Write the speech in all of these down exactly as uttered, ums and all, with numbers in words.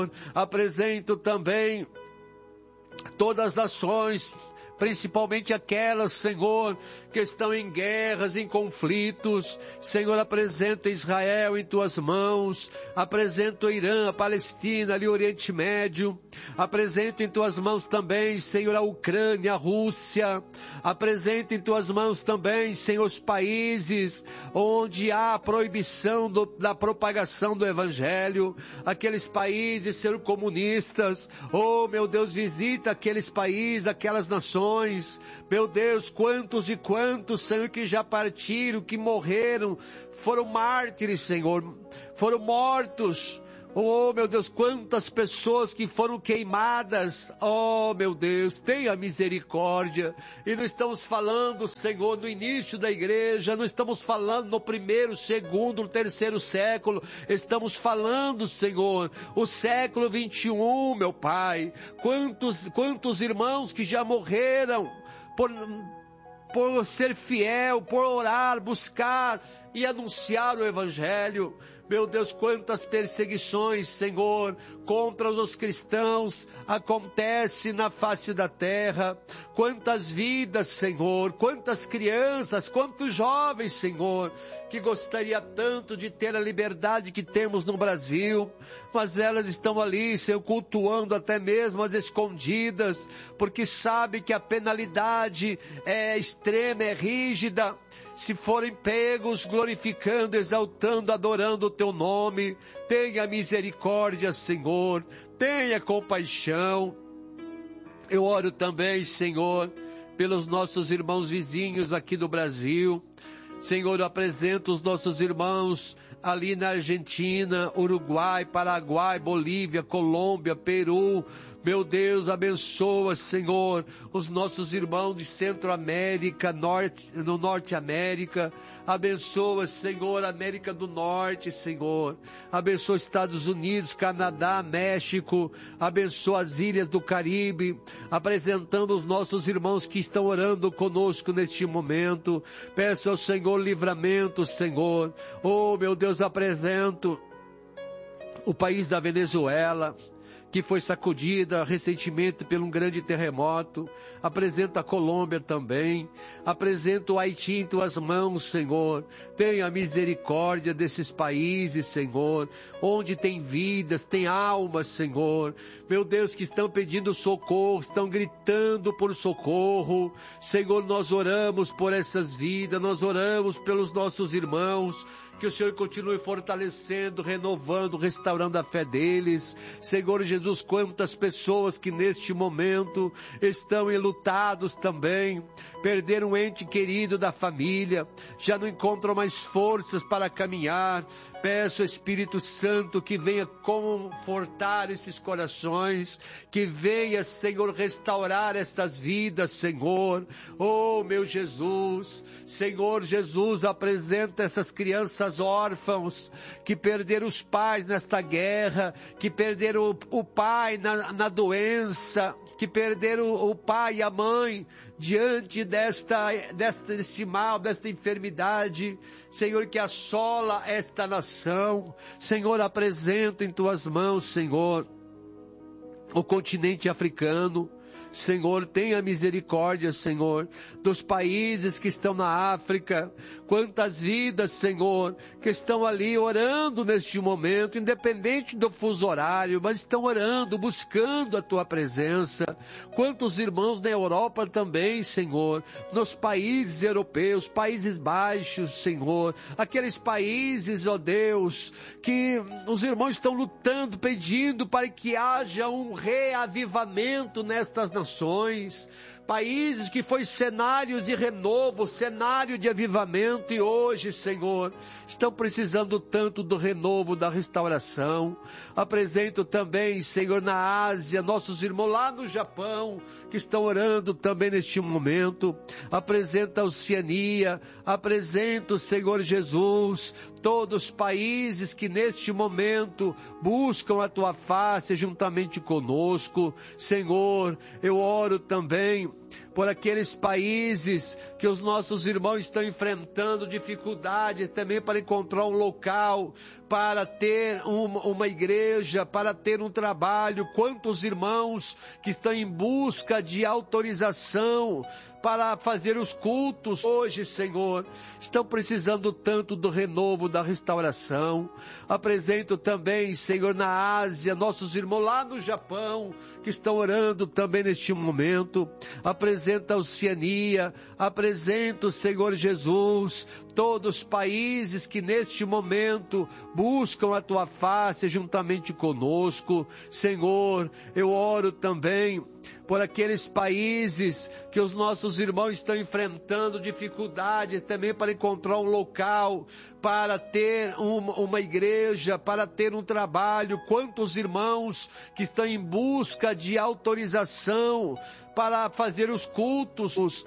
Apresento também todas as nações, principalmente aquelas, Senhor, que estão em guerras, em conflitos. Senhor, apresento Israel em Tuas mãos, apresento o Irã, a Palestina, ali o Oriente Médio, apresento em Tuas mãos também, Senhor, a Ucrânia, a Rússia, apresento em Tuas mãos também, Senhor, os países onde há proibição do, da propagação do Evangelho, aqueles países, Senhor, comunistas. Oh, meu Deus, visita aqueles países, aquelas nações. Meu Deus, quantos e quantos, Senhor, que já partiram, que morreram, foram mártires, Senhor, foram mortos. Oh, meu Deus, quantas pessoas que foram queimadas. Oh, meu Deus, tenha misericórdia. E não estamos falando, Senhor, no início da igreja, não estamos falando no primeiro, segundo, terceiro século. Estamos falando, Senhor, o século vinte e um, meu Pai. Quantos, quantos irmãos que já morreram por... por ser fiel, por orar, buscar e anunciar o Evangelho. Meu Deus, quantas perseguições, Senhor, contra os cristãos acontece na face da terra. Quantas vidas, Senhor, quantas crianças, quantos jovens, Senhor, que gostaria tanto de ter a liberdade que temos no Brasil, mas elas estão ali, Senhor, cultuando até mesmo as escondidas, porque sabe que a penalidade é extrema, é rígida. Se forem pegos, glorificando, exaltando, adorando o Teu nome, tenha misericórdia, Senhor, tenha compaixão. Eu oro também, Senhor, pelos nossos irmãos vizinhos aqui do Brasil. Senhor, eu apresento os nossos irmãos ali na Argentina, Uruguai, Paraguai, Bolívia, Colômbia, Peru. Meu Deus, abençoa, Senhor, os nossos irmãos de Centro-América, Norte, no Norte América. Abençoa, Senhor, América do Norte, Senhor. Abençoa Estados Unidos, Canadá, México. Abençoa as ilhas do Caribe. Apresentando os nossos irmãos que estão orando conosco neste momento. Peço ao Senhor livramento, Senhor. Oh, meu Deus, apresento o país da Venezuela, que foi sacudida recentemente por um grande terremoto. Apresento a Colômbia também. Apresento o Haiti em Tuas mãos, Senhor. Tenha misericórdia desses países, Senhor, onde tem vidas, tem almas, Senhor. Meu Deus, que estão pedindo socorro, estão gritando por socorro. Senhor, nós oramos por essas vidas, nós oramos pelos nossos irmãos. Que o Senhor continue fortalecendo, renovando, restaurando a fé deles. Senhor Jesus, quantas pessoas que neste momento estão enlutados também, perderam um ente querido da família, já não encontram mais forças para caminhar. Peço, Espírito Santo, que venha confortar esses corações, que venha, Senhor, restaurar essas vidas, Senhor. Oh, meu Jesus, Senhor Jesus, apresenta essas crianças órfãos, que perderam os pais nesta guerra, que perderam o, o pai na, na doença, que perderam o pai e a mãe diante desta, desta, deste mal, desta enfermidade. Senhor, que assola esta nação. Senhor, apresenta em Tuas mãos, Senhor, o continente africano. Senhor, tenha misericórdia, Senhor, dos países que estão na África. Quantas vidas, Senhor, que estão ali orando neste momento, independente do fuso horário, mas estão orando, buscando a Tua presença. Quantos irmãos na Europa também, Senhor, nos países europeus, Países Baixos, Senhor, aqueles países, ó Deus, que os irmãos estão lutando, pedindo para que haja um reavivamento nestas nações. Nações, países que foi cenários de renovo, cenário de avivamento, e hoje, Senhor, estão precisando tanto do renovo, da restauração. Apresento também, Senhor, na Ásia, nossos irmãos lá no Japão, que estão orando também neste momento. Apresento a Oceania, apresento, Senhor Jesus, todos os países que neste momento buscam a Tua face juntamente conosco. Senhor, eu eu oro também por aqueles países que os nossos irmãos estão enfrentando dificuldades também para encontrar um local, para ter uma, uma igreja, para ter um trabalho. Quantos irmãos que estão em busca de autorização para fazer os cultos hoje, Senhor, estão precisando tanto do renovo, da restauração. Apresento também, Senhor, na Ásia, nossos irmãos lá no Japão, que estão orando também neste momento. Apresenta a Oceania, apresento, Senhor Jesus, todos os países que neste momento buscam a Tua face juntamente conosco. Senhor, eu oro também por aqueles países que os nossos irmãos estão enfrentando dificuldades também para encontrar um local, para ter uma, uma igreja, para ter um trabalho. Quantos irmãos que estão em busca de autorização para fazer os cultos.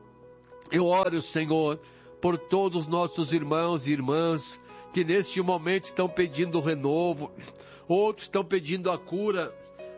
Eu oro, Senhor, por todos os nossos irmãos e irmãs que neste momento estão pedindo renovo, outros estão pedindo a cura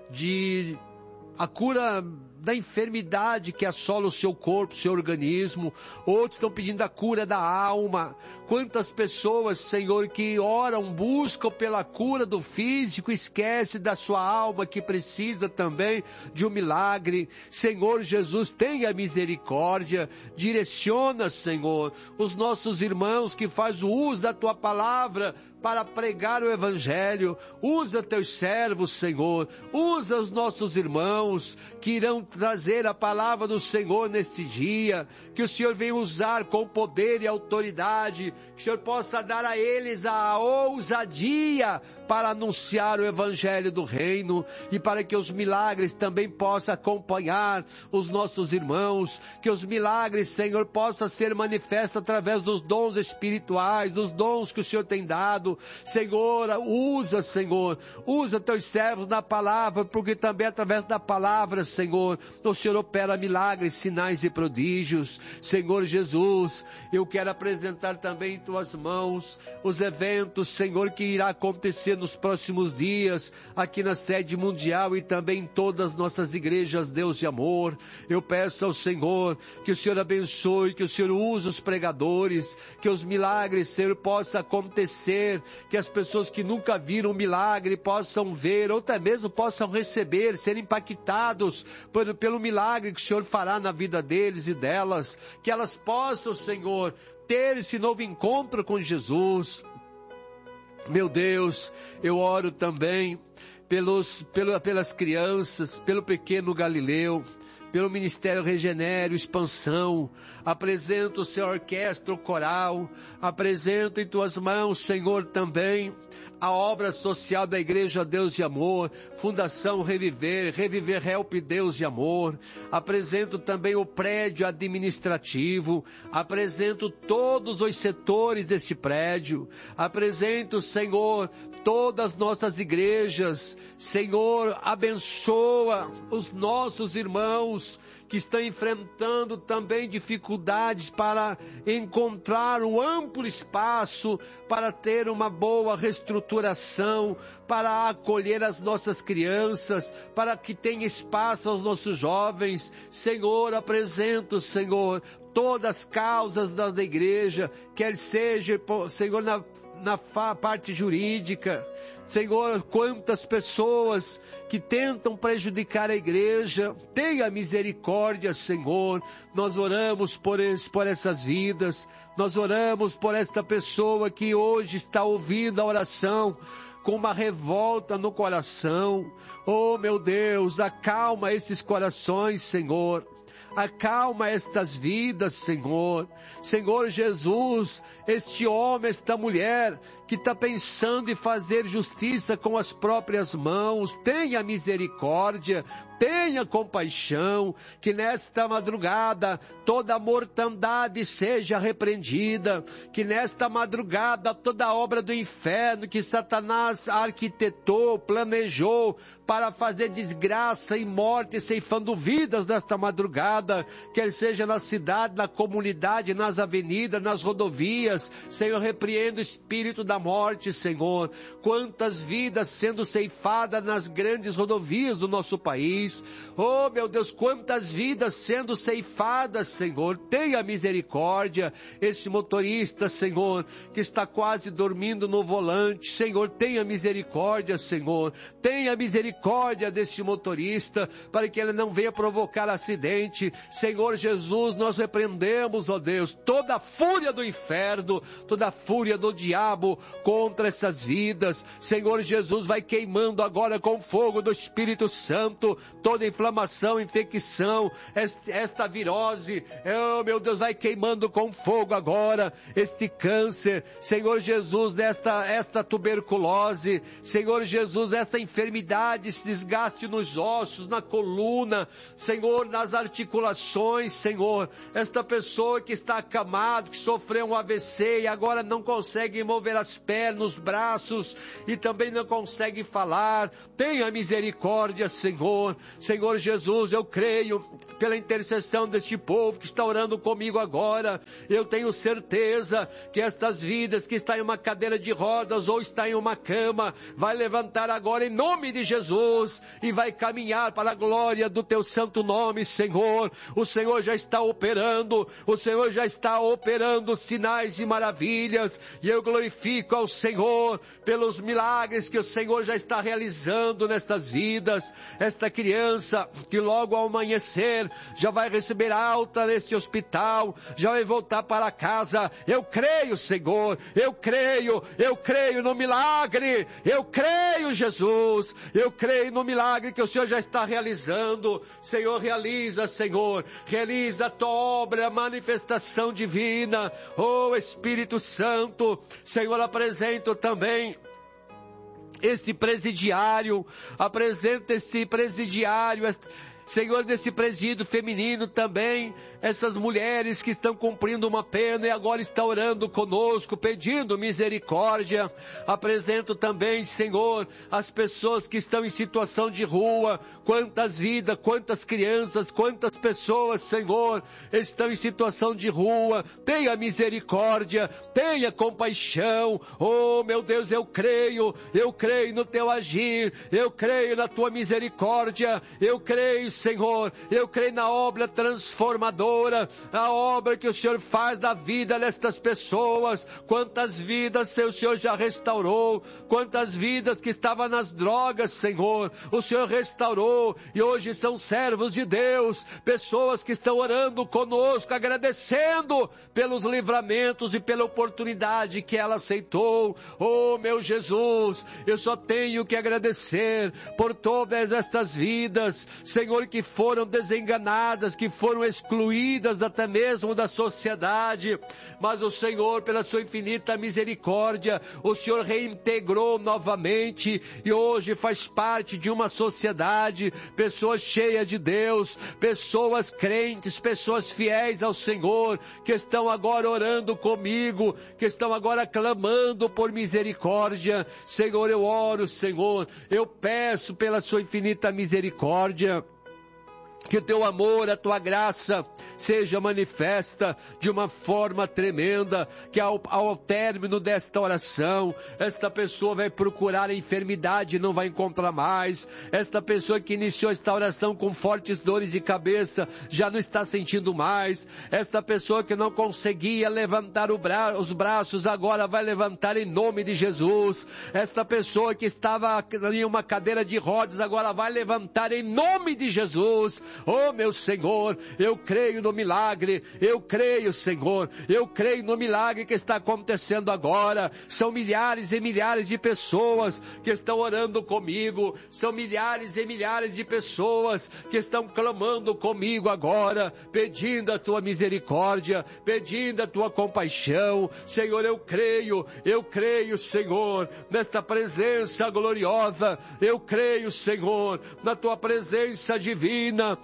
de a cura da enfermidade que assola o seu corpo, o seu organismo. Outros estão pedindo a cura da alma. Quantas pessoas, Senhor, que oram, buscam pela cura do físico, esquece da sua alma que precisa também de um milagre. Senhor Jesus, tenha misericórdia, direciona, Senhor, os nossos irmãos que fazem o uso da Tua palavra para pregar o Evangelho. Usa Teus servos, Senhor, usa os nossos irmãos que irão trazer a palavra do Senhor nesse dia, que o Senhor venha usar com poder e autoridade, que o Senhor possa dar a eles a ousadia para anunciar o Evangelho do Reino e para que os milagres também possam acompanhar os nossos irmãos, que os milagres, Senhor, possam ser manifestos através dos dons espirituais, dos dons que o Senhor tem dado. Senhor, usa, Senhor, usa Teus servos na palavra, porque também através da palavra, Senhor, o Senhor opera milagres, sinais e prodígios. Senhor Jesus, eu quero apresentar também em Tuas mãos os eventos, Senhor, que irá acontecer nos próximos dias, aqui na sede mundial e também em todas as nossas igrejas, Deus de amor. Eu peço ao Senhor que o Senhor abençoe, que o Senhor use os pregadores, que os milagres, Senhor, possam acontecer, que as pessoas que nunca viram um milagre possam ver, ou até mesmo possam receber, ser impactados pelo, pelo milagre que o Senhor fará na vida deles e delas, que elas possam, Senhor, ter esse novo encontro com Jesus. Meu Deus, eu oro também pelos, pelo, pelas crianças, pelo pequeno Galileu, pelo Ministério Regenero, Expansão. Apresento o seu orquestra, o coral, apresento em Tuas mãos, Senhor, também a obra social da Igreja Deus de Amor, Fundação Reviver, Reviver Help Deus de Amor. Apresento também o prédio administrativo, apresento todos os setores desse prédio, apresento, Senhor, todas as nossas igrejas. Senhor, abençoa os nossos irmãos que estão enfrentando também dificuldades para encontrar um amplo espaço, para ter uma boa reestruturação, para acolher as nossas crianças, para que tenha espaço aos nossos jovens. Senhor, apresento, Senhor, todas as causas da igreja, quer seja, Senhor, na, na parte jurídica. Senhor, quantas pessoas que tentam prejudicar a igreja, tenha misericórdia, Senhor. Nós oramos por, esse, por essas vidas, nós oramos por esta pessoa que hoje está ouvindo a oração com uma revolta no coração. Oh, meu Deus, acalma esses corações, Senhor. Acalma estas vidas, Senhor. Senhor Jesus, este homem, esta mulher que está pensando em fazer justiça com as próprias mãos, tenha misericórdia, tenha compaixão, que nesta madrugada toda mortandade seja repreendida, que nesta madrugada toda obra do inferno que Satanás arquitetou, planejou para fazer desgraça e morte, ceifando vidas nesta madrugada, estrada, quer seja na cidade, na comunidade, nas avenidas, nas rodovias. Senhor, repreenda o espírito da morte, Senhor. Quantas vidas sendo ceifadas nas grandes rodovias do nosso país. Oh, meu Deus, quantas vidas sendo ceifadas, Senhor. Tenha misericórdia. Esse motorista, Senhor, que está quase dormindo no volante. Senhor, tenha misericórdia, Senhor. Tenha misericórdia deste motorista, para que ele não venha provocar acidente. Senhor Jesus, nós repreendemos, ó Deus, toda a fúria do inferno, toda a fúria do diabo contra essas vidas. Senhor Jesus, vai queimando agora com fogo do Espírito Santo toda inflamação, infecção, esta virose, oh meu Deus, vai queimando com fogo agora este câncer, Senhor Jesus, esta, esta tuberculose, Senhor Jesus, esta enfermidade, esse desgaste nos ossos, na coluna, Senhor, nas articulações, Senhor, esta pessoa que está acamada, que sofreu um A V C e agora não consegue mover as pernas, os braços e também não consegue falar. Tenha misericórdia, Senhor. Senhor Jesus, eu creio pela intercessão deste povo que está orando comigo agora. Eu tenho certeza que estas vidas que estão em uma cadeira de rodas ou está em uma cama, vai levantar agora em nome de Jesus e vai caminhar para a glória do teu santo nome, Senhor. O Senhor já está operando, o Senhor já está operando sinais e maravilhas, e eu glorifico ao Senhor pelos milagres que o Senhor já está realizando nestas vidas. Esta criança que logo ao amanhecer já vai receber alta neste hospital, já vai voltar para casa. Eu creio, Senhor, eu creio, eu creio no milagre, eu creio, Jesus, eu creio no milagre que o Senhor já está realizando. Senhor, realiza, Senhor, realiza a tua obra, a manifestação divina. Oh Espírito Santo, Senhor, apresento também este presidiário, apresenta esse presidiário, Senhor, desse presídio feminino também, essas mulheres que estão cumprindo uma pena e agora estão orando conosco, pedindo misericórdia. Apresento também, Senhor, as pessoas que estão em situação de rua, quantas vidas, quantas crianças, quantas pessoas, Senhor, estão em situação de rua. Tenha misericórdia, tenha compaixão. Oh, meu Deus, eu creio, eu creio no teu agir, eu creio na tua misericórdia, eu creio, Senhor, eu creio na obra transformadora, a obra que o Senhor faz da vida destas pessoas. Quantas vidas o Senhor já restaurou, quantas vidas que estavam nas drogas, Senhor, o Senhor restaurou e hoje são servos de Deus, pessoas que estão orando conosco, agradecendo pelos livramentos e pela oportunidade que ela aceitou. Oh meu Jesus, eu só tenho que agradecer por todas estas vidas, Senhor, que foram desenganadas, que foram excluídas até mesmo da sociedade, mas o Senhor, pela sua infinita misericórdia, o Senhor reintegrou novamente e hoje faz parte de uma sociedade, pessoas cheias de Deus, pessoas crentes, pessoas fiéis ao Senhor, que estão agora orando comigo, que estão agora clamando por misericórdia. Senhor, eu oro, Senhor, eu peço pela sua infinita misericórdia, que o teu amor, a tua graça seja manifesta de uma forma tremenda, que ao, ao término desta oração, esta pessoa vai procurar a enfermidade e não vai encontrar mais. Esta pessoa que iniciou esta oração com fortes dores de cabeça, já não está sentindo mais. Esta pessoa que não conseguia levantar o bra- os braços, agora vai levantar em nome de Jesus. Esta pessoa que estava em uma cadeira de rodas, agora vai levantar em nome de Jesus. Oh meu Senhor, eu creio no milagre, eu creio, Senhor, eu creio no milagre que está acontecendo agora. São milhares e milhares de pessoas que estão orando comigo, são milhares e milhares de pessoas que estão clamando comigo agora, pedindo a tua misericórdia, pedindo a tua compaixão. Senhor, eu creio, eu creio, Senhor, nesta presença gloriosa, eu creio, Senhor, na tua presença divina.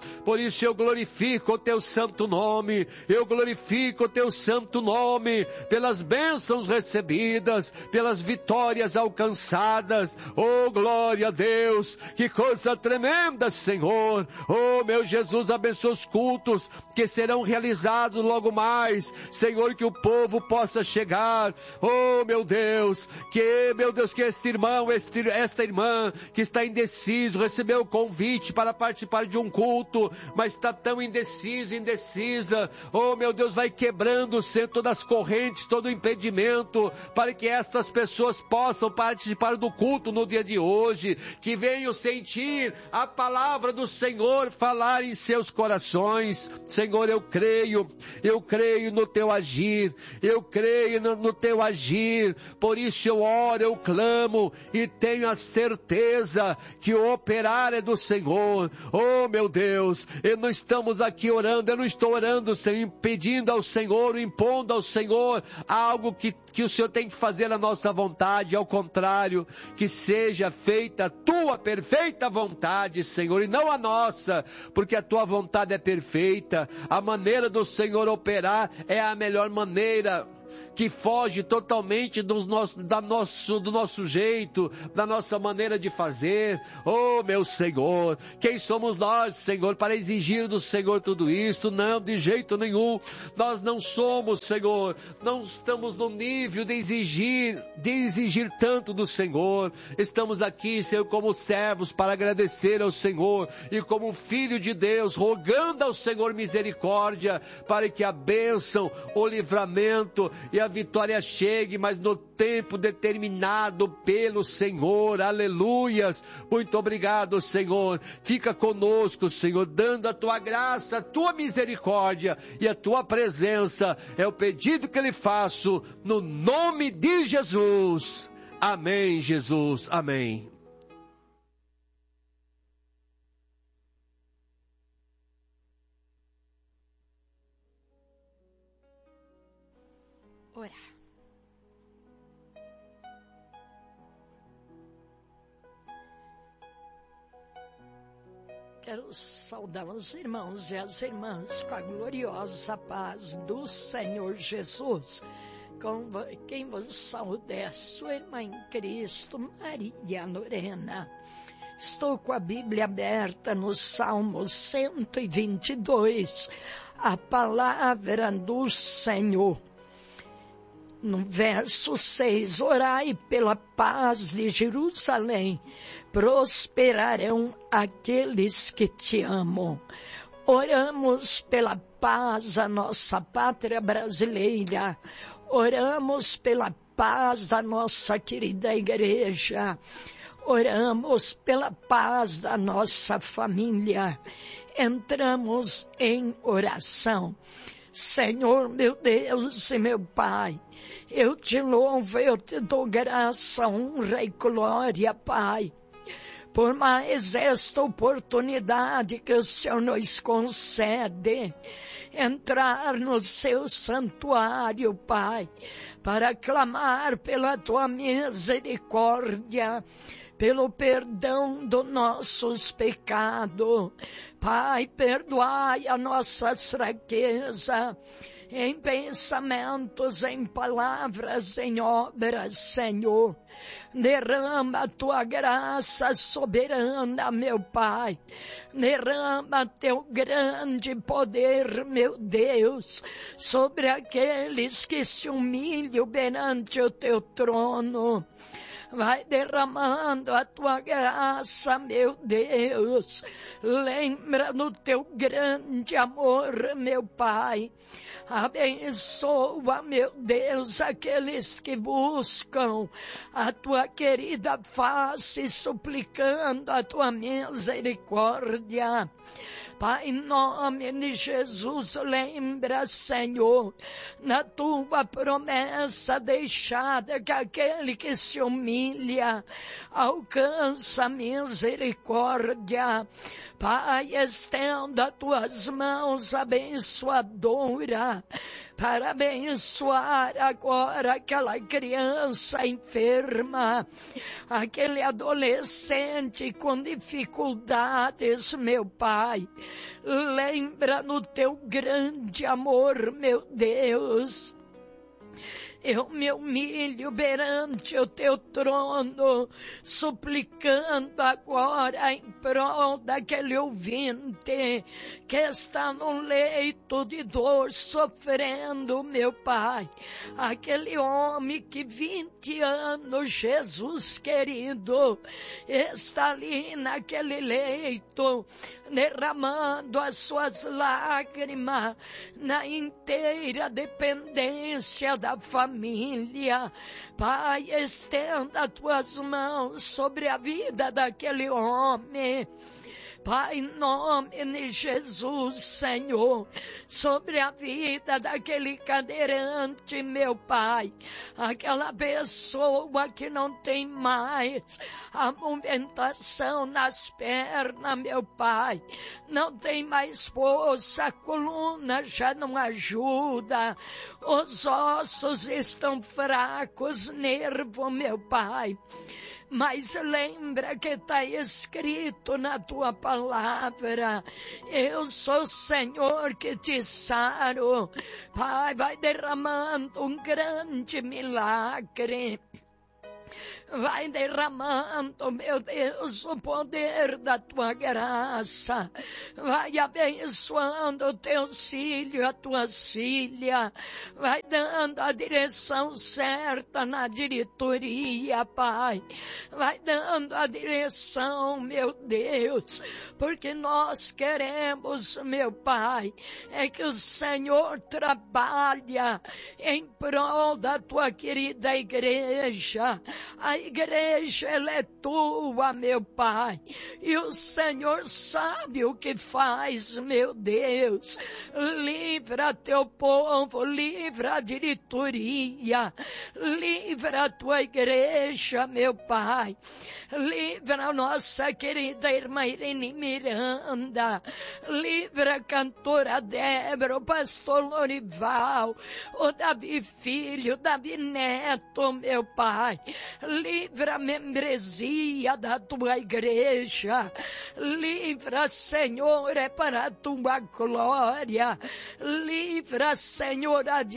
Por isso eu glorifico o teu santo nome, eu glorifico o teu santo nome, pelas bênçãos recebidas, pelas vitórias alcançadas. Oh, glória a Deus, que coisa tremenda, Senhor. Oh, meu Jesus, abençoa os cultos que serão realizados logo mais, Senhor, que o povo possa chegar. Oh, meu Deus, que, meu Deus, que este irmão, este, esta irmã que está indeciso, recebeu o convite para participar de um culto, mas está tão indeciso, indecisa. Oh, meu Deus, vai quebrando, Senhor, todas as correntes, todo o impedimento, para que estas pessoas possam participar do culto no dia de hoje, que venham sentir a palavra do Senhor falar em seus corações. Senhor, eu creio, eu creio no teu agir, eu creio no, no teu agir, por isso eu oro, eu clamo e tenho a certeza que o operar é do Senhor. Oh, meu Deus, eu não estamos aqui orando, eu não estou orando, Senhor, pedindo ao Senhor, impondo ao Senhor algo que, que o Senhor tem que fazer a nossa vontade, ao contrário, que seja feita a tua perfeita vontade, Senhor, e não a nossa, porque a tua vontade é perfeita, a maneira do Senhor operar é a melhor maneira, que foge totalmente dos nosso, da nosso, do nosso jeito, da nossa maneira de fazer. Oh, meu Senhor, quem somos nós, Senhor, para exigir do Senhor tudo isso? Não, de jeito nenhum. Nós não somos, Senhor, não estamos no nível de exigir, de exigir tanto do Senhor. Estamos aqui, Senhor, como servos para agradecer ao Senhor e como filho de Deus, rogando ao Senhor misericórdia para que a bênção, o livramento e a a vitória chegue, mas no tempo determinado pelo Senhor. Aleluias. Muito obrigado, Senhor. Fica conosco, Senhor, dando a tua graça, a tua misericórdia e a tua presença. É o pedido que lhe faço no nome de Jesus. Amém, Jesus. Amém. Orar. Quero saudar os irmãos e as irmãs com a gloriosa paz do Senhor Jesus. Com quem vos saúda é a sua irmã em Cristo, Maria Lorena. Estou com a Bíblia aberta no Salmo cento e vinte e dois, a palavra do Senhor. No verso seis, orai pela paz de Jerusalém, prosperarão aqueles que te amam. Oramos pela paz da nossa pátria brasileira, oramos pela paz da nossa querida igreja, oramos pela paz da nossa família. Entramos em oração. Senhor, meu Deus e meu Pai, eu te louvo, eu te dou graça, honra e glória, Pai, por mais esta oportunidade que o Senhor nos concede, entrar no seu santuário, Pai, para clamar pela tua misericórdia, pelo perdão dos nossos pecados. Pai, perdoai as nossas fraquezas, em pensamentos, em palavras, em obras, Senhor. Derrama a tua graça soberana, meu Pai. Derrama teu grande poder, meu Deus, sobre aqueles que se humilham perante o teu trono. Vai derramando a tua graça, meu Deus. Lembra do teu grande amor, meu Pai. Abençoa, meu Deus, aqueles que buscam a tua querida face, suplicando a tua misericórdia. Pai, em nome de Jesus, lembra, Senhor, na tua promessa deixada, que aquele que se humilha alcança misericórdia. Pai, estenda tuas mãos abençoadora para abençoar agora aquela criança enferma, aquele adolescente com dificuldades, meu Pai. Lembra no teu grande amor, meu Deus. Eu me humilho perante o teu trono, suplicando agora em prol daquele ouvinte que está no leito de dor, sofrendo, meu Pai. Aquele homem que vinte anos, Jesus querido, está ali naquele leito, derramando as suas lágrimas na inteira dependência da família. Família, Pai, estenda as tuas mãos sobre a vida daquele homem. Pai, em nome de Jesus, Senhor, sobre a vida daquele cadeirante, meu Pai, aquela pessoa que não tem mais a movimentação nas pernas, meu Pai, não tem mais força, a coluna já não ajuda, os ossos estão fracos, nervo, meu Pai. Mas lembra que está escrito na tua palavra, eu sou o Senhor que te saro. Pai, vai derramando um grande milagre. Vai derramando, meu Deus, o poder da tua graça. Vai abençoando o teu filho, a tua filha. Vai dando a direção certa na diretoria, Pai. Vai dando a direção, meu Deus. Porque nós queremos, meu Pai, é que o Senhor trabalha em prol da tua querida igreja. A igreja, ela é tua, meu Pai, e o Senhor sabe o que faz, meu Deus. Livra teu povo, livra a diretoria, livra a tua igreja, meu Pai. Livra a nossa querida irmã Irene Miranda, livra a cantora Débora, o pastor Lorival, o Davi Filho, o Davi Neto, meu Pai. Livra a membresia da tua igreja. Livra, Senhor, é para a tua glória. Livra, Senhor, a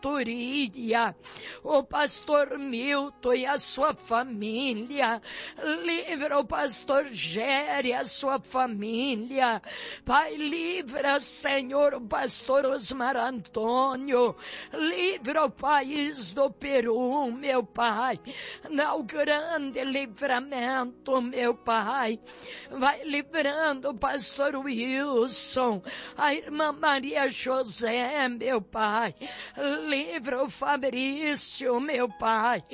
diretoria, o pastor Milton e a sua família. Livra o pastor Géry e a sua família. Pai, livra, Senhor, o pastor Osmar Antônio. Livra o país do Peru, meu Pai. Dá o grande livramento, meu Pai. Vai livrando o pastor Wilson, a irmã Maria José, meu Pai. Livra o Fabrício, meu Pai.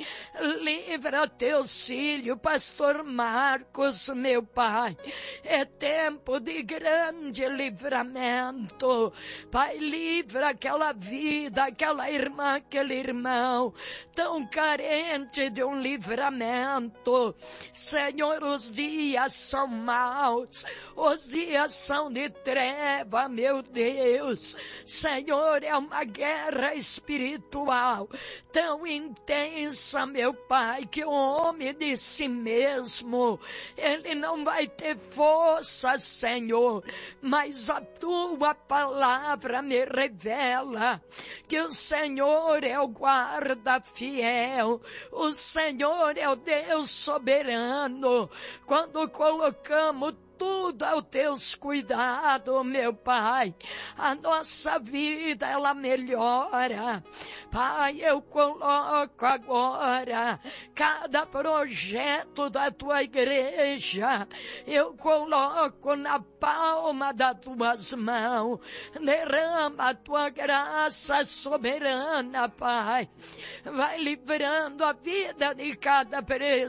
Livra teus filhos, pastor Marcos, meu Pai. É tempo de grande livramento. Pai, livra aquela vida, aquela irmã, aquele irmão tão carente de um livramento. Senhor, os dias são maus, os dias são de treva, meu Deus. Senhor, é uma guerra espiritual tão intensa, meu Pai, que o homem de si mesmo, ele não vai ter força, Senhor, mas a tua palavra me revela que o Senhor é o guarda fiel, o Senhor é o Deus soberano. Quando colocamos tudo aos teus cuidados, meu Pai, a nossa vida, ela melhora. Pai, eu coloco agora cada projeto da tua igreja, eu coloco na palma das tuas mãos. Derrama a tua graça soberana, Pai. Vai livrando a vida de cada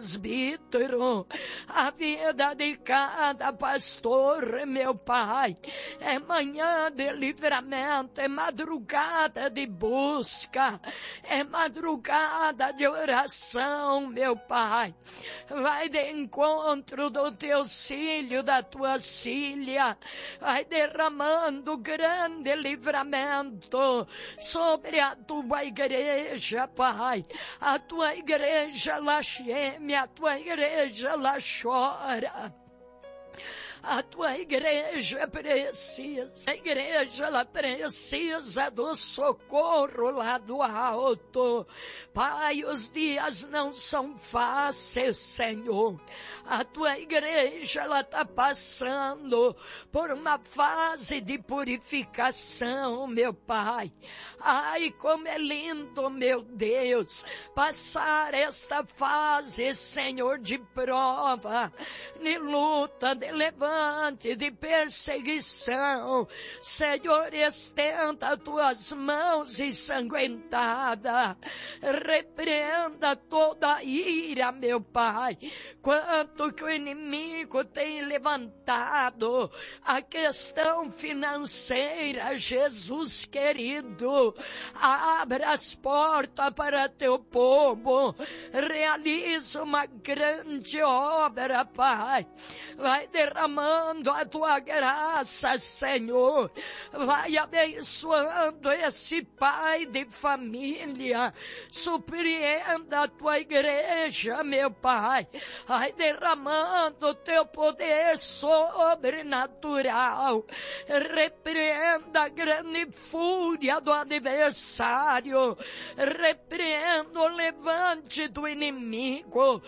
presbítero, a vida de cada pastor, meu Pai. É manhã de livramento, é madrugada de busca, é madrugada de oração, meu Pai. Vai de encontro do teu filho, da tua filha. Vai derramando grande livramento sobre a tua igreja, Pai. A tua igreja, ela geme, a tua igreja, ela chora. A tua igreja precisa, a igreja ela precisa do socorro lá do alto. Pai, os dias não são fáceis, Senhor. A tua igreja ela está passando por uma fase de purificação, meu Pai. Ai, como é lindo, meu Deus, passar esta fase, Senhor, de prova, de luta, de levante, de perseguição. Senhor, estenda tuas mãos ensanguentadas, repreenda toda a ira, meu Pai. Quanto que o inimigo tem levantado a questão financeira, Jesus querido, abra as portas para teu povo, realiza uma grande obra, Pai. Vai derramando a tua graça, Senhor. Vai abençoando esse pai de família. Surpreenda a tua igreja, meu Pai. Vai derramando o teu poder sobrenatural. Repreenda a grande fúria do adversário. Repreenda o levante do inimigo.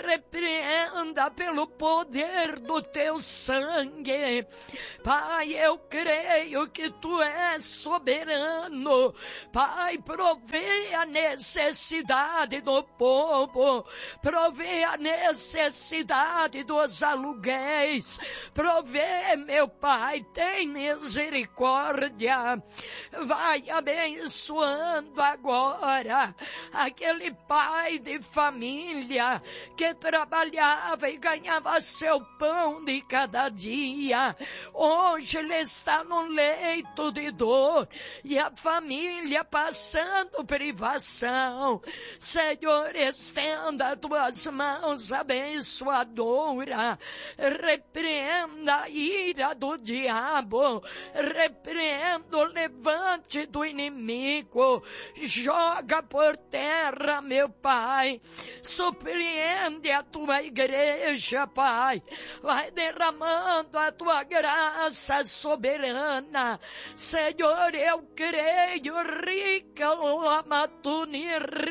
Repreenda pelo poder do teu sangue. Pai, eu creio que tu és soberano. Pai, provê a necessidade do povo, provê a necessidade dos aluguéis, provê, meu Pai, tem misericórdia. Vai abençoando agora aquele pai de família que trabalhava e ganhava seu pão de cada dia. Hoje ele está no leito de dor e a família passando privação. Senhor, estenda tuas mãos abençoadora, repreenda a ira do diabo, repreenda o levante do inimigo, joga por terra, meu Pai, surpreende a tua igreja, Pai, vai derramando a tua graça soberana. Senhor, eu creio, rica lamatuni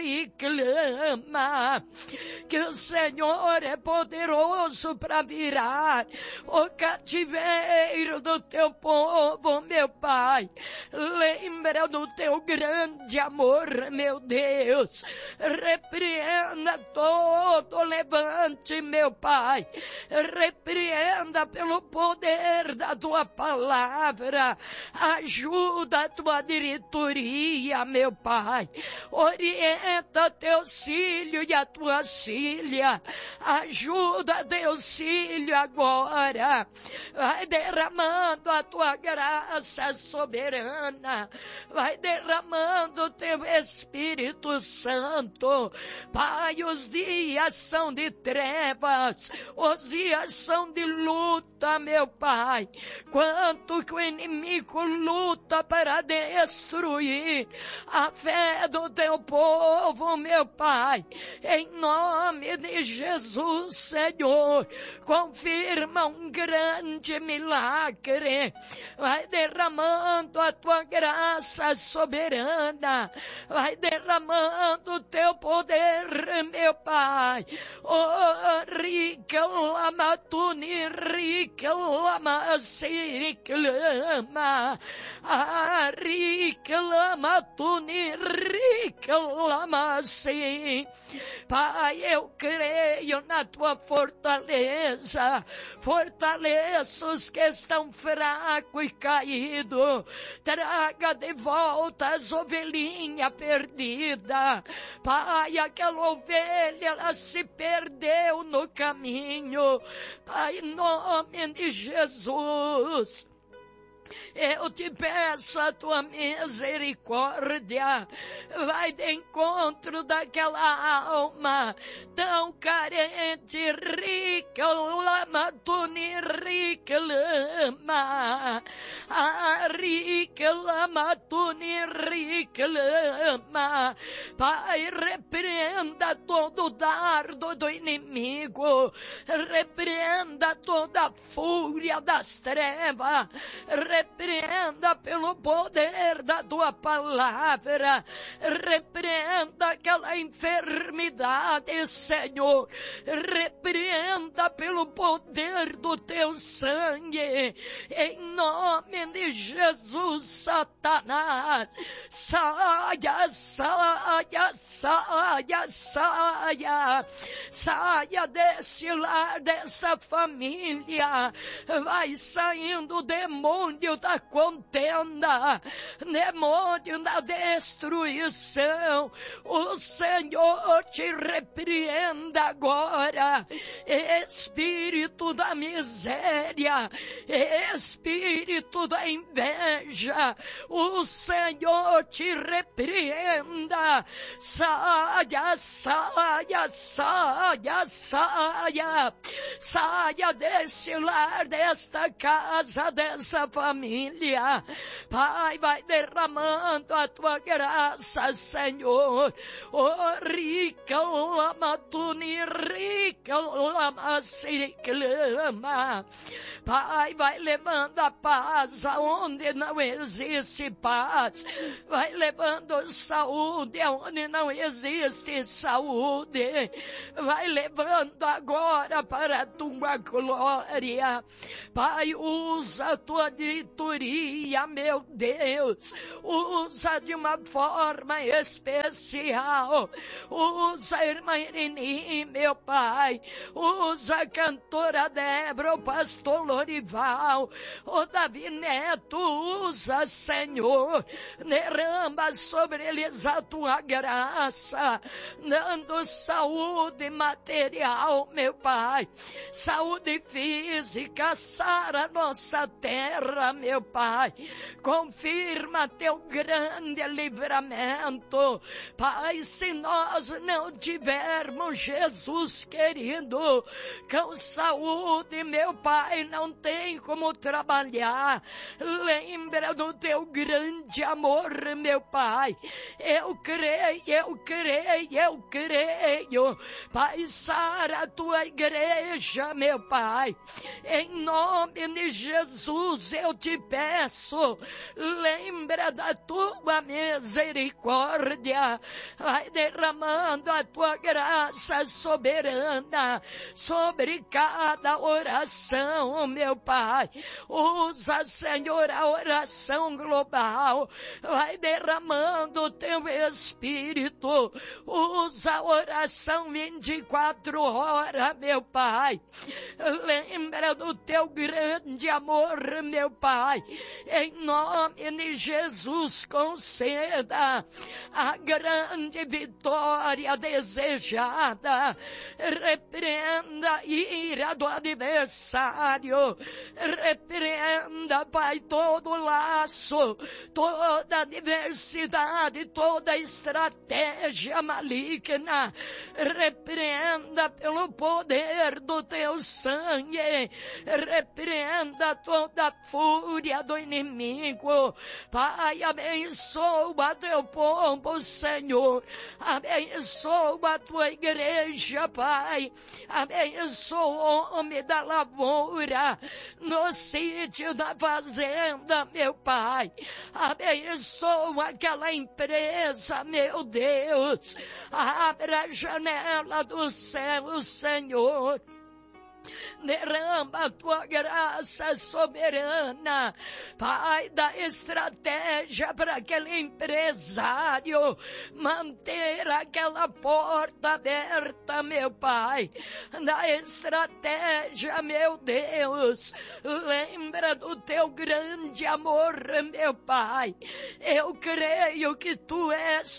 reclama, que o Senhor é poderoso para virar o cativeiro do teu povo, meu Pai. Lembra do teu grande amor, meu Deus. Repreenda todo levante, meu Pai. Repreenda pelo poder da tua palavra. Ajuda a tua diretoria, meu Pai. Orienta teus filhos e a tua filha. Ajuda teus filhos agora. Vai derramando a tua graça soberana. Vai derramando o teu Espírito Santo. Pai, os dias são de trevas. Os dias são de luta, meu Pai. Quanto que o inimigo luta para destruir a fé do teu povo, meu Pai. Em nome de Jesus, Senhor, confirma um grande milagre. Vai derramando a tua graça soberana. Vai derramando o teu poder, meu Pai. Oh, rica lama tuni, rica lama siriclama. Ah, rica lama tuni, rica lama sim. Pai, eu creio na tua fortaleza. Fortaleza os que estão fracos e caídos. Traga de volta as ovelhinhas perdidas. Pai, aquela ovelha, ela se perdeu no caminho. Pai, em nome de Jesus, eu te peço a tua misericórdia. Vai de encontro daquela alma tão carente. Rica lama, tuni rica lama. Ariclama, tuniriclama. Pai, repreenda todo o dardo do inimigo, repreenda toda a fúria das trevas, repreenda pelo poder da tua palavra, repreenda aquela enfermidade, Senhor, repreenda pelo poder do teu sangue, em nome de Jesus. Satanás, saia, saia, saia, saia, saia desse lar, dessa família, vai saindo o demônio da contenda, demônio da destruição. O Senhor te repreenda agora, espírito da miséria, espírito da inveja, o Senhor te repreenda. Saia, saia, saia, saia, saia desse lar, desta casa, dessa família. Pai, vai derramando a tua graça, Senhor. Oh, rica lama, tuni, rica lama, se clama. Pai, vai levando a paz aonde não existe paz. Vai levando saúde aonde não existe saúde. Vai levando agora para a tua glória. Pai, usa a tua diretoria, meu Deus. Usa de uma forma especial. Usa a irmã Irini, meu Pai. Usa a cantora Débora, o pastor Lorival, o Davi Neto. Usa, Senhor. Derrama sobre eles a tua graça, dando saúde material, meu Pai, saúde física. Sara a nossa terra, meu Pai, confirma teu grande livramento, Pai. Se nós não tivermos, Jesus querido, com saúde, meu Pai, não tem como trabalhar. Lembra do teu grande amor, meu Pai. Eu creio, eu creio, eu creio. Pai, sara a tua igreja, meu Pai. Em nome de Jesus eu te peço, lembra da tua misericórdia. Vai derramando a tua graça soberana sobre cada oração, meu Pai. Usa, Senhor, a oração global. Vai derramando o teu Espírito. Usa a oração vinte e quatro horas, meu Pai. Lembra do teu grande amor, meu Pai. Em nome de Jesus, conceda a grande vitória desejada. Repreenda a ira do adversário. Repreenda, Pai, todo laço, toda adversidade, toda estratégia maligna. Repreenda pelo poder do teu sangue. Repreenda toda a fúria do inimigo. Pai, abençoa teu povo, Senhor. Abençoa a tua igreja, Pai. Abençoa o homem da lavoura, no sítio da fazenda, meu Pai. Abençoa aquela empresa, meu Deus. Abra a janela do céu, Senhor. Derrama a tua graça soberana, Pai, da estratégia para aquele empresário manter aquela porta aberta, meu Pai. Da estratégia, meu Deus, lembra do teu grande amor, meu Pai. Eu creio que tu és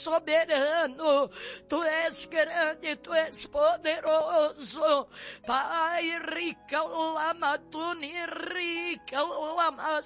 soberano, tu és grande, tu és poderoso, Pai. rica lama tuni rica lama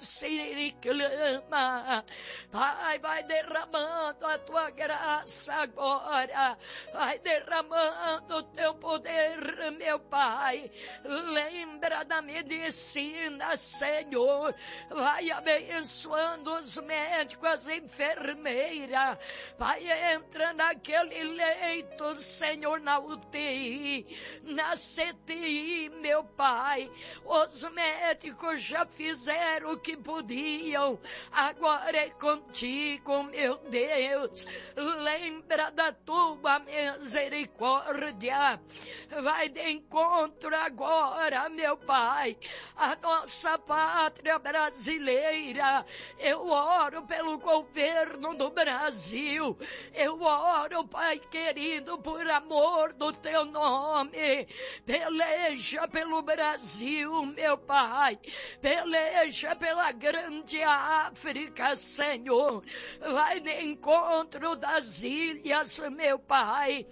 siriclama. Pai, vai derramando a tua graça agora, vai derramando o teu poder, meu Pai. Lembra da medicina, Senhor, vai abençoando os médicos, as enfermeiras, vai entrando naquele leito, Senhor, na U T I, na C T I, meu Pai. Os médicos já fizeram o que podiam, agora é contigo, meu Deus. Lembra da tua misericórdia, vai de encontro agora, meu Pai, a nossa pátria brasileira. Eu oro pelo governo do Brasil, eu oro, Pai querido, por amor do teu nome, peleja pelo Brasil, meu Pai, peleja pela grande África, Senhor, vai de encontro das ilhas, meu Pai.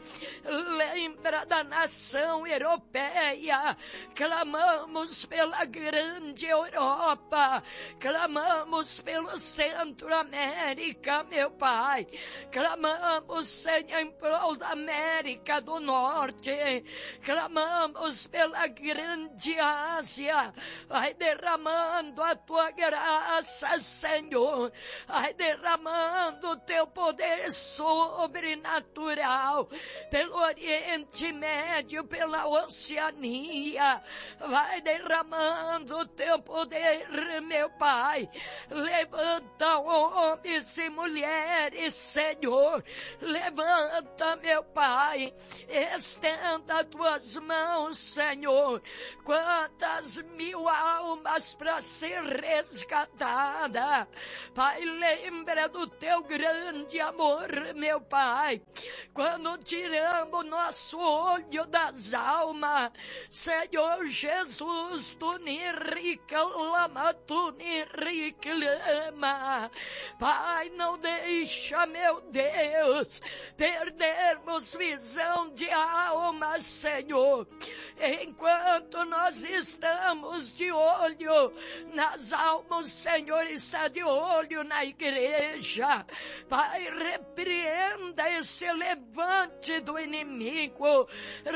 Lembra da nação europeia, clamamos pela grande Europa, clamamos pelo Centro-América, meu Pai, clamamos, Senhor, em prol da América do Norte, clamamos pela grande Ásia. Vai derramando a tua graça, Senhor, vai derramando o teu poder sobrenatural pelo Oriente Médio, pela Oceania, vai derramando o teu poder, meu Pai. Levanta homens e mulheres, Senhor, levanta, meu Pai, estenda as tuas mãos, Senhor. Quantas mil almas para ser resgatada, Pai, lembra do teu grande amor, meu Pai, quando tiramos nosso olho das almas, Senhor Jesus, tu ni rica lama, tu ni rica lama. Pai, não deixa, meu Deus, perdermos visão de alma, Senhor, enquanto nós estamos de olho nas almas, Senhor está de olho na igreja. Pai, repreenda esse levante do inimigo,